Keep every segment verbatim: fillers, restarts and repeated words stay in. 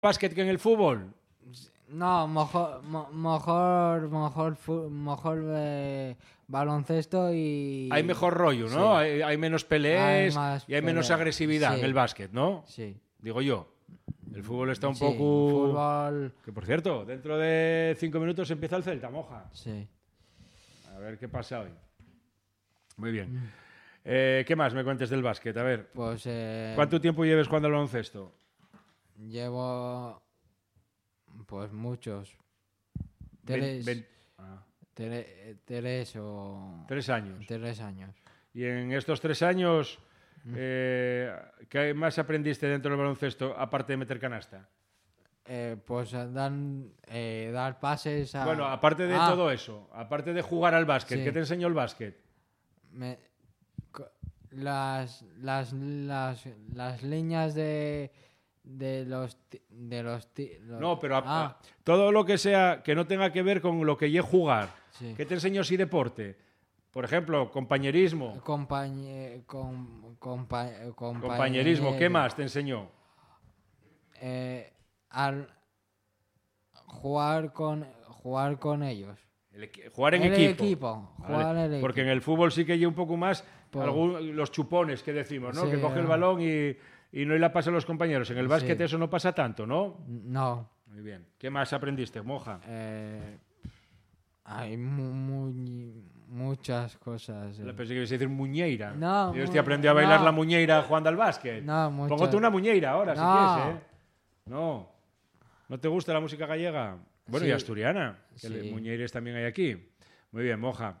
básquet que en el fútbol? No, mejor, mo- mejor, mejor, fu- mejor eh, baloncesto y... Hay mejor rollo, ¿no? Sí. Hay, hay menos peleas Hay más y hay menos pelea. agresividad Sí. en el básquet, ¿no? Sí. Digo yo. El fútbol está un Sí, poco... fútbol... Que por cierto, dentro de cinco minutos empieza el Celta, moja. Sí. A ver qué pasa hoy. Muy bien. Eh, ¿Qué más me cuentes del básquet? A ver, Pues eh, ¿cuánto tiempo lleves jugando al baloncesto? llevo... Pues muchos. Ven- Tres, ven- ah, tre- tres o... tres años. Tres años. Y en estos tres años, eh, ¿qué más aprendiste dentro del baloncesto aparte de meter canasta? Eh, pues eh, dan, eh, dar pases a... Bueno, aparte de Ah, todo eso, aparte de jugar al básquet, Sí. ¿qué te enseñó el básquet? me- co- las, las, las, las líneas de, de los... ti- De los, ti- los- No, pero a- ah, a- todo lo que sea que no tenga que ver con lo que es jugar. sí. ¿Qué te enseñó si deporte? Por ejemplo, compañerismo. Compañe- com- compa- Compañerismo, ¿qué compañero, más te enseñó? eh, al jugar con jugar con ellos. El equi- jugar en El equipo. equipo, Vale, jugar en el porque en equipo. el fútbol sí que hay un poco más Por- algún- los chupones que decimos, ¿no? Sí, que coge el ah. balón y, y no la pasa a los compañeros. En el básquet Sí. eso no pasa tanto, ¿no? No, Muy bien. ¿Qué más aprendiste, moja? eh, hay mu- muy- muchas cosas. eh. Pensé que ibas a decir muñeira. No, Yo mu- te aprendió a bailar no. la muñeira jugando al básquet. No, muchas. Póngote una muñeira ahora, No. si quieres, ¿eh? No. ¿No te gusta la música gallega? Bueno, y Sí. asturiana, que Sí. le- muñeires también hay aquí. Muy bien, moja.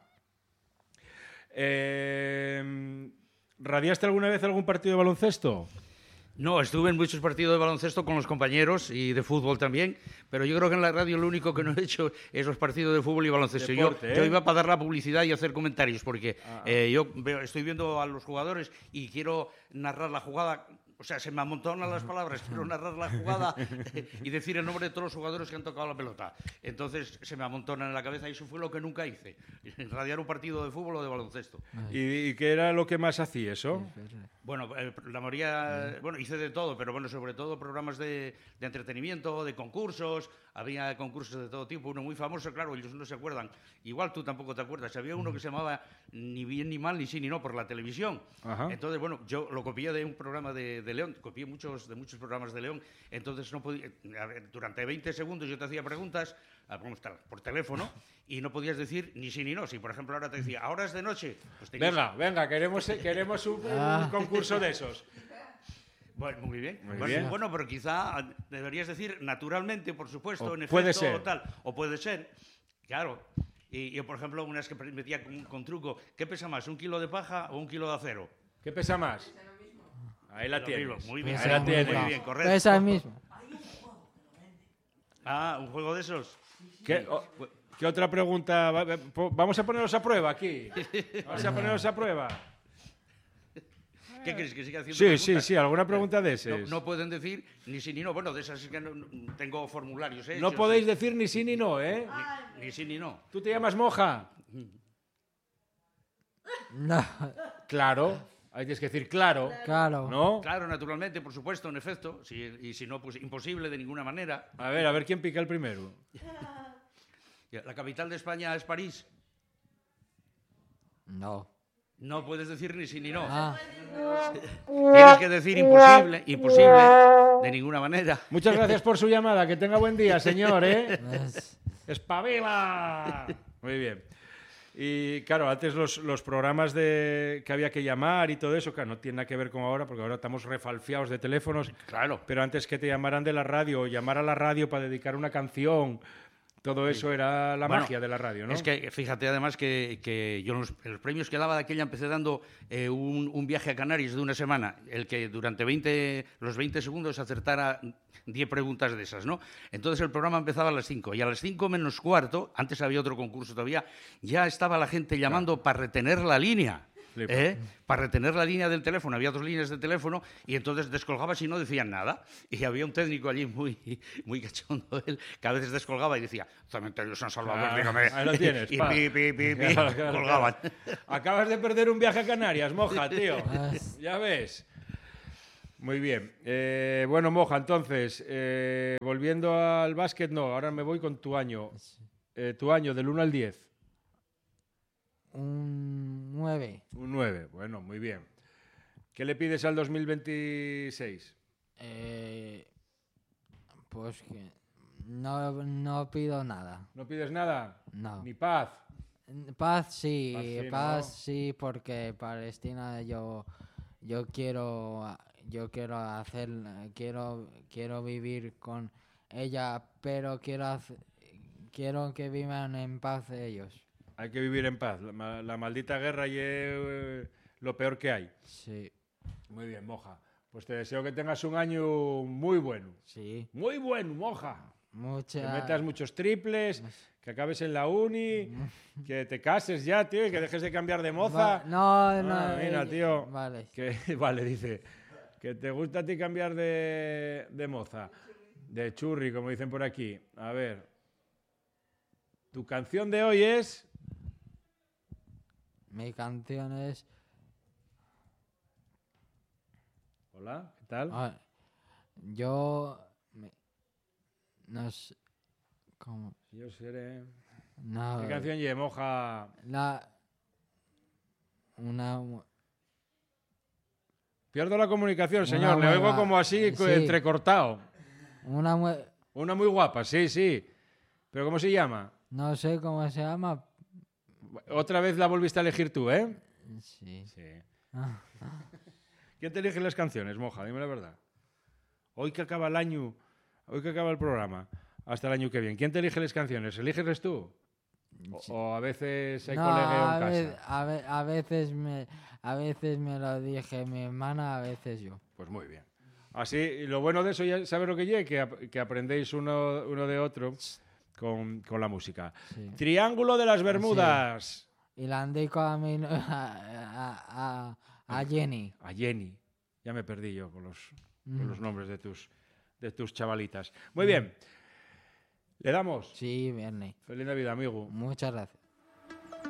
Eh, ¿Radiaste alguna vez algún partido de baloncesto? No, estuve en muchos partidos de baloncesto con los compañeros y de fútbol también, pero yo creo que en la radio lo único que no he hecho es los partidos de fútbol y baloncesto. Deporte, yo, ¿eh? yo iba para dar la publicidad y hacer comentarios, porque Ah. eh, yo veo- estoy viendo a los jugadores y quiero narrar la jugada. O sea, se me amontonan las palabras, quiero narrar la jugada y decir el nombre de todos los jugadores que han tocado la pelota. Entonces se me amontonan en la cabeza y eso fue lo que nunca hice, radiar un partido de fútbol o de baloncesto. ¿Y, y qué era lo que más hacía eso? Bueno, eh, la mayoría, bueno, hice de todo, pero bueno, sobre todo programas de, de entretenimiento, de concursos, había concursos de todo tipo, uno muy famoso, claro, ellos no se acuerdan, igual tú tampoco te acuerdas, había uno que se llamaba Ni bien ni mal, ni sí ni no, por la televisión. Ajá. Entonces, bueno, yo lo copié de un programa de, de León, copié muchos, de muchos programas de León, entonces no podía, a ver, durante veinte segundos yo te hacía preguntas, ah, vamos, tal, por teléfono, y no podías decir ni sí ni no. Si, por ejemplo, ahora te decía, ahora es de noche, pues tenías... Venga, venga, queremos, queremos un, un concurso de esos. Bueno, muy bien. Muy bueno, bien. bueno, pero quizá deberías decir naturalmente, por supuesto, O en efecto, puede ser. o tal. O puede ser, claro. Y yo, por ejemplo, una vez que metía con, con truco, ¿qué pesa más, un kilo de paja o un kilo de acero? ¿Qué pesa más? Ahí la Lo tienes. mismo, muy bien. Ahí Pesa la muy tienes. Muy bien. bien, correcto. Pesa el mismo. Ah, un juego de esos. ¿Qué, o- qué otra pregunta? Va- va- po- Vamos a ponerlos a prueba aquí. Vamos a ponerlos a prueba. ¿Qué quieres que siga haciendo Sí, preguntas? sí, sí, alguna pregunta de No, ese. no pueden decir ni sí ni no. Bueno, de esas es que no, no- tengo formularios hechos. No podéis decir ni sí ni no, ¿eh? Ni, ni sí ni no. ¿Tú te llamas Moja? No, Claro. Ahí tienes que decir claro. claro. ¿No? Claro, naturalmente, por supuesto, en efecto. Si, y si no, pues imposible de ninguna manera. A ver, a ver quién pica el primero. La capital de España es París. No. No puedes decir ni sí ni no. Ah, Tienes que decir imposible, imposible, de ninguna manera. Muchas gracias por su llamada. Que tenga buen día, señor, ¿eh? es- ¡Espabila! Muy bien. Y claro, antes los, los programas de que había que llamar y todo eso, claro, no tiene nada que ver con ahora, porque ahora estamos refalfiados de teléfonos. Claro. Pero antes que te llamaran de la radio, o llamar a la radio para dedicar una canción, todo eso era la Bueno, magia de la radio, ¿no? Es que fíjate además que, que yo en los, en los premios que daba de aquella empecé dando eh, un, un viaje a Canarias de una semana, el que durante veinte, los veinte segundos acertara diez preguntas de esas, ¿no? Entonces el programa empezaba a las cinco y a las cinco menos cuarto, antes había otro concurso todavía, ya estaba la gente llamando para retener la línea. Flipa. ¿eh? Para retener la línea del teléfono, había dos líneas de teléfono y entonces descolgabas y no decían nada. Y había un técnico allí muy, muy cachondo, él, que a veces descolgaba y decía, Cementerio San Salvador, Ah, dígame. ahí lo tienes, Y pa. pi, pi, pi, pi, Claro, claro, colgaban. claro. Acabas de perder un viaje a Canarias, Moja, tío. Es- Ya ves. Muy bien. Eh, bueno, Moja, entonces, eh, volviendo al básquet, no, ahora me voy con tu año. Eh, tu año, del uno al diez. Un nueve. Un nueve, bueno, muy bien. ¿Qué le pides al dos mil veintiséis? Eh, pues que no, no pido nada. ¿No pides nada? No. Ni paz. Paz sí, Paz sí, paz ¿no? sí, porque Palestina yo, yo quiero, yo quiero hacer, quiero, quiero vivir con ella, pero quiero, hacer- quiero que vivan en paz ellos. Hay que vivir en paz. La, ma- la maldita guerra y eh, lo peor que hay. Sí, Muy bien, Moja. Pues te deseo que tengas un año muy bueno. sí, Muy bueno, Moja. Que mucha. metas muchos triples, que acabes en la uni, que te cases ya, tío, y que dejes de cambiar de moza. Va- no, no. Ah, mira, eh, tío. Vale. Que, vale, dice. Que te gusta a ti cambiar de, de moza. De churri, como dicen por aquí. A ver. Tu canción de hoy es... Mi canción es. Hola, ¿qué tal? ah, yo. me- no sé. ¿Cómo? Yo seré... No. ¿Qué canción lleva, Moja? La. Una. mu- Pierdo la comunicación, Una señor. Le oigo nueva- como así, co- sí. entrecortado. Una. mu- Una muy guapa, sí, sí. ¿Pero cómo se llama? No sé cómo se llama. Otra vez la volviste a elegir tú, ¿eh? Sí. Sí. Ah, ¿Quién te elige las canciones, Moja? Dime la verdad. Hoy que acaba el año, hoy que acaba el programa, hasta el año que viene. ¿Quién te elige las canciones? ¿Eliges tú? O, sí. o a veces hay No, colegueo a, en ve- casa. a, ve- a veces me a veces me lo dije mi hermana, a veces yo. Pues muy bien. Así, y lo bueno de eso, ya sabes lo que llegue, que, ap- que aprendéis uno, uno de otro con, con la música. Sí. Triángulo de las Bermudas. Y la indico a mi no- a, a, a- a Jenny. A Jenny. Ya me perdí yo con los, con Mm. los nombres de tus, de tus chavalitas. Muy bien. Le damos. Sí, Bernie. Feliz Navidad, amigo. Muchas gracias.